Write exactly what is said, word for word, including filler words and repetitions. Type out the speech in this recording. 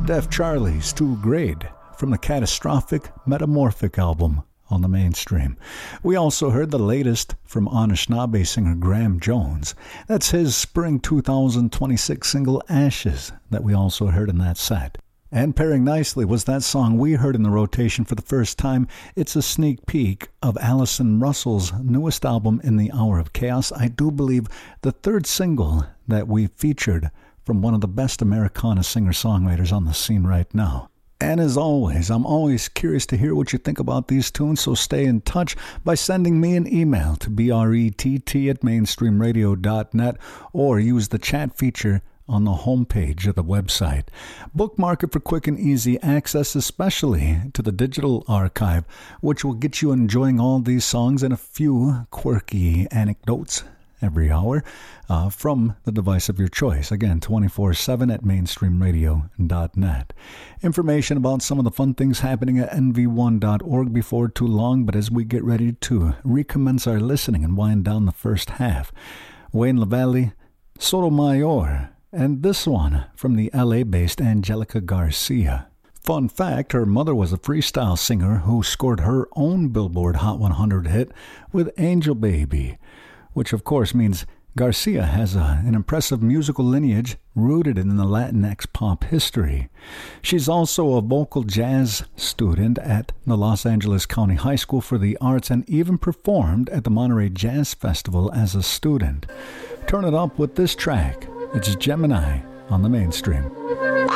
Def Charlie's Too Great from the Catastrophic Metamorphic album on the Mainstream. We also heard the latest from Anishinaabe singer Graham Jones. That's his spring two thousand twenty-six single Ashes that we also heard in that set. And pairing nicely was that song we heard in the rotation for the first time. It's a sneak peek of Allison Russell's newest album, In the Hour of Chaos. I do believe the third single that we featured from one of the best Americana singer-songwriters on the scene right now. And as always, I'm always curious to hear what you think about these tunes, so stay in touch by sending me an email to brett at mainstream radio dot net or use the chat feature on the homepage of the website. Bookmark it for quick and easy access, especially to the digital archive, which will get you enjoying all these songs and a few quirky anecdotes every hour uh, from the device of your choice. Again, twenty-four seven at mainstream radio dot net. Information about some of the fun things happening at N V one dot org before too long, but as we get ready to recommence our listening and wind down the first half, Wayne LaValle, Sotomayor, and this one from the L A-based Angelica Garcia. Fun fact, her mother was a freestyle singer who scored her own Billboard Hot one hundred hit with Angel Baby, which of course means Garcia has a, an impressive musical lineage rooted in the Latinx pop history. She's also a vocal jazz student at the Los Angeles County High School for the Arts and even performed at the Monterey Jazz Festival as a student. Turn it up with this track. It's Gemini on the Mainstream.